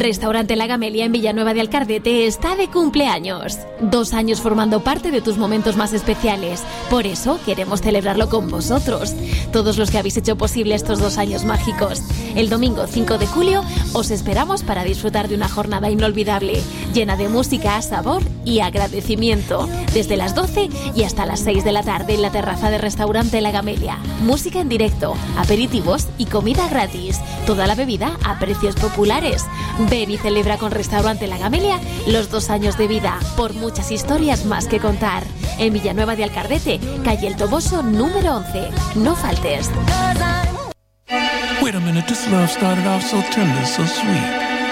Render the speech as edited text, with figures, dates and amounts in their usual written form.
Restaurante La Gamelia en Villanueva de Alcardete está de cumpleaños. 2 años formando parte de tus momentos más especiales. Por eso queremos celebrarlo con vosotros, todos los que habéis hecho posible estos 2 años mágicos. El domingo 5 de julio os esperamos para disfrutar de una jornada inolvidable, llena de música, sabor y agradecimiento. Desde las 12 y hasta las 6 de la tarde en la terraza de Restaurante La Gamelia. Música en directo, aperitivos y comida gratis. Toda la bebida a precios populares. Ven y celebra con Restaurante La Gamelia los 2 años de vida, por muchas historias más que contar. En Villanueva de Alcardete, calle El Toboso, número 11. No faltes. Wait a minute, this love started off so tender, so sweet.